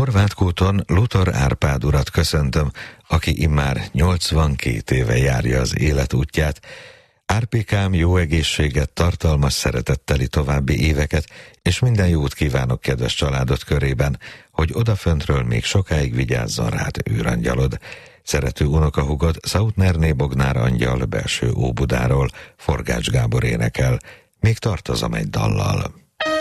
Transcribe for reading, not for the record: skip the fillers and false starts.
Horvátkúton Luthor Árpád urat köszöntöm, aki immár 82 éve járja az élet útját. Árpikám, jó egészséget, tartalmas szeretetteli további éveket, és minden jót kívánok kedves családod körében, hogy odaföntről még sokáig vigyázzon rád űrangyalod. Szerető unokahúgod Szautnerné Bognár angyal, belső Óbudáról, Forgács Gábor énekel. Még tartozom egy dallal.